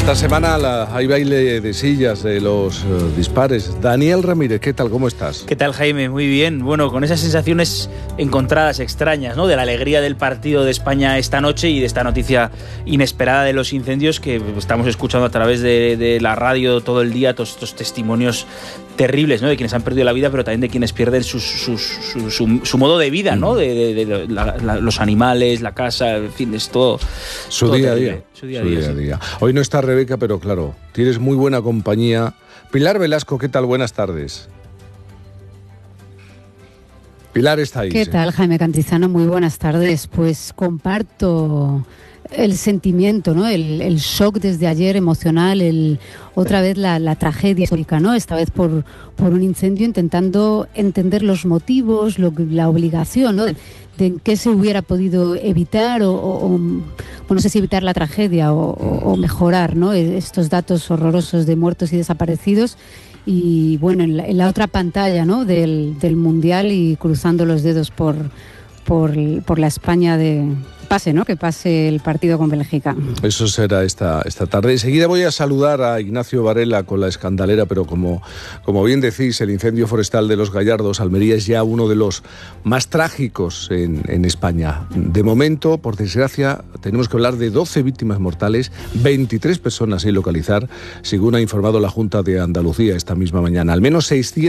Esta semana hay baile de sillas de los dispares. Daniel Ramírez, ¿qué tal? ¿Cómo estás? ¿Qué tal, Jaime? Muy bien. Bueno, con esas sensaciones encontradas, extrañas, ¿no? De la alegría del partido de España esta noche y de esta noticia inesperada de los incendios que estamos escuchando a través de la radio todo el día, todos estos testimonios terribles, ¿no? De quienes han perdido la vida, pero también de quienes pierden su modo de vida, ¿no? De los animales, la casa, en fin, es todo. Su día a día. Su día a día. Hoy no está Rebeca, pero claro, tienes muy buena compañía. Pilar Velasco, ¿qué tal? Buenas tardes. Pilar está ahí. ¿Qué tal, Jaime Cantizano? Muy buenas tardes. Pues comparto el sentimiento, ¿no? El shock desde ayer emocional, otra vez la tragedia histórica, ¿no? Esta vez por un incendio, intentando entender los motivos, la obligación, ¿no? De qué se hubiera podido evitar o no sé si evitar la tragedia o mejorar, ¿no? Estos datos horrorosos de muertos y desaparecidos. Y bueno, en la otra pantalla, ¿no? del Mundial, y cruzando los dedos por la España que pase el partido con Bélgica. Eso será esta tarde. Enseguida voy a saludar a Ignacio Varela con la escandalera, pero como bien decís, el incendio forestal de Los Gallardos, Almería, es ya uno de los más trágicos en España. De momento, por desgracia, tenemos que hablar de 12 víctimas mortales, 23 personas sin localizar, según ha informado la Junta de Andalucía esta misma mañana. Al menos 600